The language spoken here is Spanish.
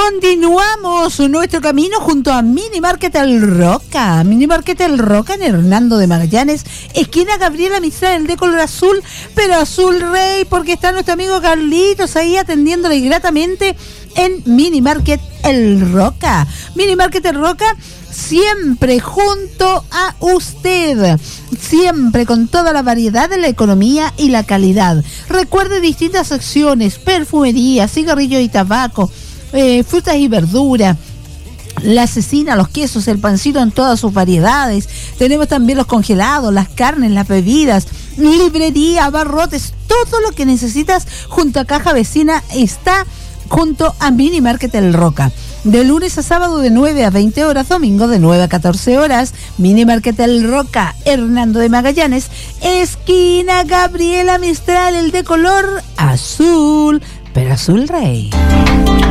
Continuamos nuestro camino junto a Mini Market El Roca. Mini Market El Roca en Hernando de Magallanes, esquina Gabriela Mistral, de color azul, pero azul rey, porque está nuestro amigo Carlitos ahí atendiéndole gratamente en Mini Market El Roca. Mini Market El Roca, siempre junto a usted, siempre con toda la variedad de la economía y la calidad. Recuerde distintas secciones: perfumería, cigarrillos y tabaco, frutas y verduras, la cecina, los quesos, el pancito en todas sus variedades. Tenemos también los congelados, las carnes, las bebidas, librería, abarrotes, todo lo que necesitas junto a Caja Vecina está junto a Mini Market El Roca. De lunes a sábado de 9 a 20 horas, domingo de 9 a 14 horas. Mini Market El Roca, Hernando de Magallanes, esquina Gabriela Mistral, el de color azul, pero azul rey.